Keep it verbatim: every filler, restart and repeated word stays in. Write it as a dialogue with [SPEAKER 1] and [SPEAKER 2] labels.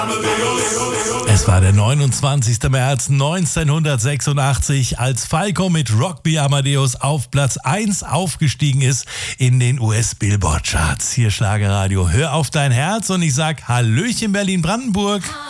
[SPEAKER 1] Es war der neunundzwanzigster März neunzehnhundertsechsundachtzig, als Falco mit Rock Me Amadeus auf Platz eins aufgestiegen ist in den U S-Billboard-Charts. Hier Schlagerradio, hör auf dein Herz, und ich sag Hallöchen Berlin-Brandenburg.